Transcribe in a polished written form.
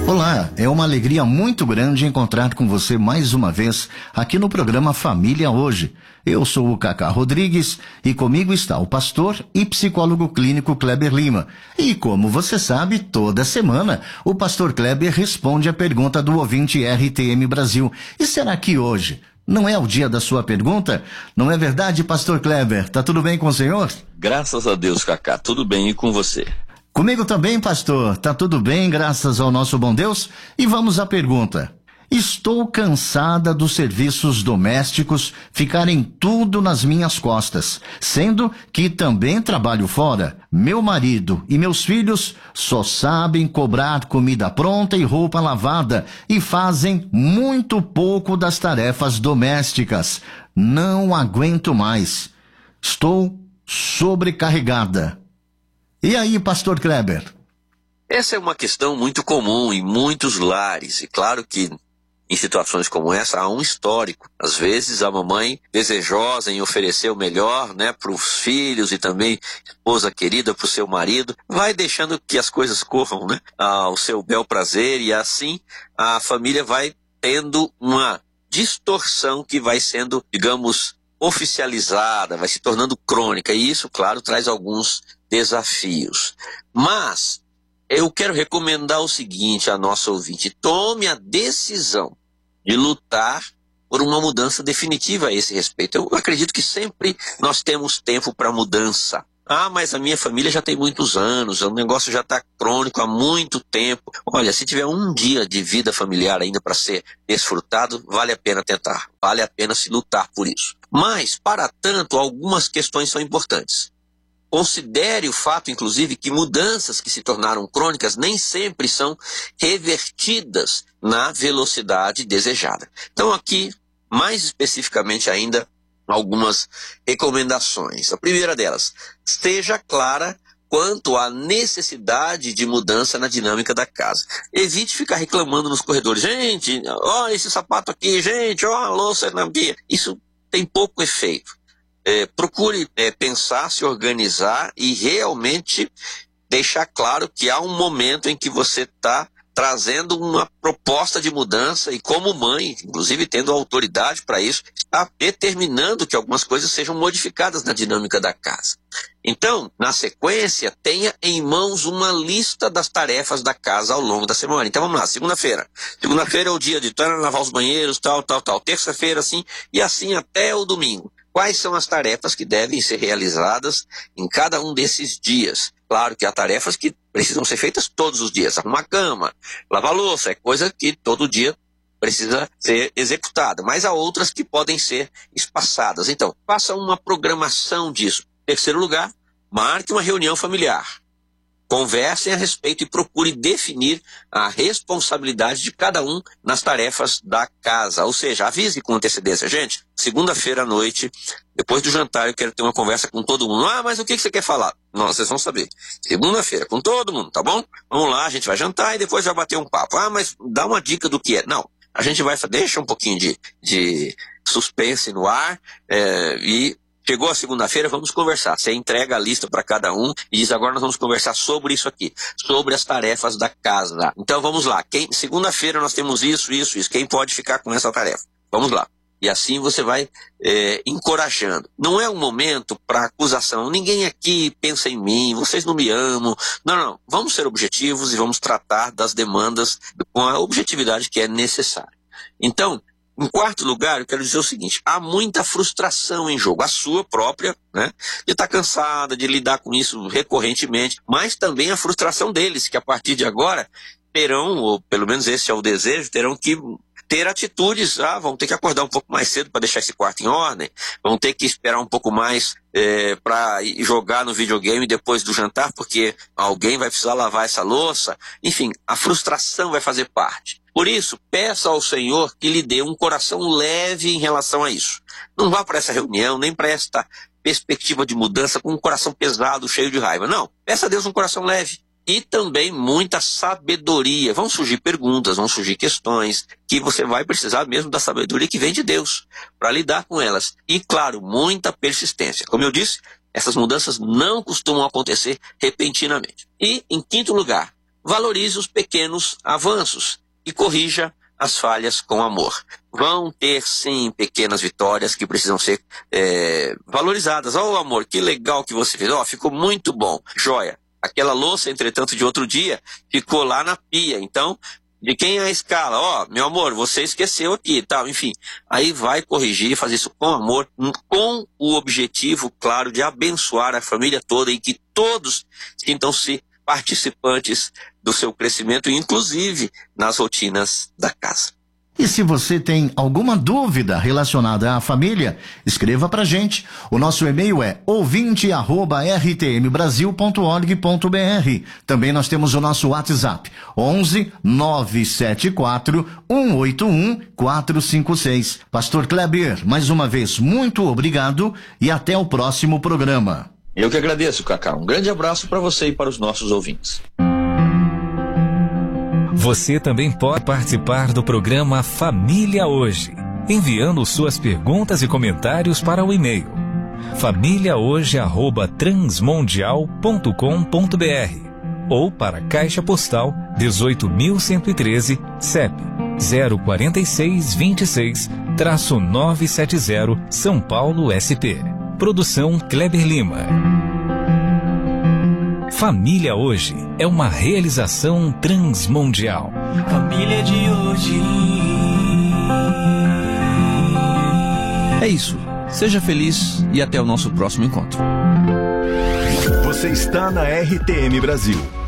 Olá, é uma alegria muito grande encontrar com você mais uma vez aqui no programa Família Hoje. Eu sou o Cacá Rodrigues e comigo está o pastor e psicólogo clínico Kleber Lima. E como você sabe, toda semana o pastor Kleber responde a pergunta do ouvinte RTM Brasil. E será que hoje não é o dia da sua pergunta? Não é verdade, pastor Kleber? Tá tudo bem com o senhor? Graças a Deus, Cacá, tudo bem e com você? Comigo também, pastor. Tá tudo bem, graças ao nosso bom Deus? E vamos à pergunta. Estou cansada dos serviços domésticos ficarem tudo nas minhas costas, sendo que também trabalho fora. Meu marido e meus filhos só sabem cobrar comida pronta e roupa lavada e fazem muito pouco das tarefas domésticas. Não aguento mais. Estou sobrecarregada. E aí, pastor Kleber? Essa é uma questão muito comum em muitos lares, e claro que em situações como essa há um histórico. Às vezes a mamãe, desejosa em oferecer o melhor, para os filhos e também esposa querida para o seu marido, vai deixando que as coisas corram, ao seu bel prazer, e assim a família vai tendo uma distorção que vai sendo, digamos, oficializada, vai se tornando crônica, e isso, claro, traz alguns desafios. Mas eu quero recomendar o seguinte a nosso ouvinte: tome a decisão de lutar por uma mudança definitiva a esse respeito. Eu acredito que sempre nós temos tempo para mudança. Mas a minha família já tem muitos anos, o negócio já está crônico há muito tempo. Olha, se tiver um dia de vida familiar ainda para ser desfrutado, vale a pena tentar, vale a pena se lutar por isso. Mas, para tanto, algumas questões são importantes. Considere o fato, inclusive, que mudanças que se tornaram crônicas nem sempre são revertidas na velocidade desejada. Então, aqui, mais especificamente ainda, algumas recomendações. A primeira delas: esteja clara quanto à necessidade de mudança na dinâmica da casa. Evite ficar reclamando nos corredores. Gente, olha esse sapato aqui, gente, olha a louça na pia. Isso tem pouco efeito. Procure pensar, se organizar e realmente deixar claro que há um momento em que você está trazendo uma proposta de mudança e, como mãe, inclusive tendo autoridade para isso, está determinando que algumas coisas sejam modificadas na dinâmica da casa. Então, na sequência, tenha em mãos uma lista das tarefas da casa ao longo da semana. Então vamos lá, segunda-feira. Segunda-feira é o dia de lavar os banheiros, tal. Terça-feira, assim, e assim até o domingo. Quais são as tarefas que devem ser realizadas em cada um desses dias? Claro que há tarefas que precisam ser feitas todos os dias. Arrumar a cama, lavar a louça, é coisa que todo dia precisa ser executada. Mas há outras que podem ser espaçadas. Então, faça uma programação disso. Em terceiro lugar, marque uma reunião familiar. Conversem a respeito e procure definir a responsabilidade de cada um nas tarefas da casa. Ou seja, avise com antecedência. Gente, segunda-feira à noite, depois do jantar, eu quero ter uma conversa com todo mundo. Mas o que você quer falar? Não, vocês vão saber. Segunda-feira, com todo mundo, tá bom? Vamos lá, a gente vai jantar e depois vai bater um papo. Mas dá uma dica do que é. Não, a gente vai, deixa um pouquinho de suspense no ar e... Chegou a segunda-feira, vamos conversar. Você entrega a lista para cada um e diz: agora nós vamos conversar sobre isso aqui, sobre as tarefas da casa. Então vamos lá, segunda-feira nós temos isso. Quem pode ficar com essa tarefa? Vamos lá. E assim você vai encorajando. Não é um momento para acusação. Ninguém aqui pensa em mim, vocês não me amam. Não. Vamos ser objetivos e vamos tratar das demandas com a objetividade que é necessária. Então, em quarto lugar, eu quero dizer o seguinte: há muita frustração em jogo, a sua própria, de estar cansada, de lidar com isso recorrentemente, mas também a frustração deles, que a partir de agora terão, ou pelo menos esse é o desejo, terão que ter atitudes, vão ter que acordar um pouco mais cedo para deixar esse quarto em ordem, vão ter que esperar um pouco mais para jogar no videogame depois do jantar, porque alguém vai precisar lavar essa louça. Enfim, a frustração vai fazer parte. Por isso, peça ao Senhor que lhe dê um coração leve em relação a isso. Não vá para essa reunião, nem para esta perspectiva de mudança com um coração pesado, cheio de raiva. Não, peça a Deus um coração leve. E também muita sabedoria. Vão surgir perguntas, vão surgir questões que você vai precisar mesmo da sabedoria que vem de Deus para lidar com elas. E, claro, muita persistência. Como eu disse, essas mudanças não costumam acontecer repentinamente. E, em quinto lugar, valorize os pequenos avanços e corrija as falhas com amor. Vão ter, sim, pequenas vitórias que precisam ser valorizadas. Ó, amor, que legal que você fez. Ó, ficou muito bom. Joia. Aquela louça, entretanto, de outro dia, ficou lá na pia. Então, de quem é a escala? Ó, meu amor, você esqueceu aqui e tal. Enfim, aí vai corrigir, fazer isso com amor, com o objetivo, claro, de abençoar a família toda e que todos sintam-se participantes do seu crescimento, inclusive nas rotinas da casa. E se você tem alguma dúvida relacionada à família, escreva pra gente. O nosso e-mail é ouvinte@rtmbrasil.org.br. Também nós temos o nosso WhatsApp, 11 974 181 456. Pastor Kleber, mais uma vez, muito obrigado e até o próximo programa. Eu que agradeço, Cacá. Um grande abraço para você e para os nossos ouvintes. Você também pode participar do programa Família Hoje, enviando suas perguntas e comentários para o e-mail famíliahoje@transmundial.com.br ou para Caixa Postal 18.113, CEP 04626-970, São Paulo, SP. Produção Kleber Lima. Família Hoje é uma realização transmundial. Família de hoje. É isso. Seja feliz e até o nosso próximo encontro. Você está na RTM Brasil.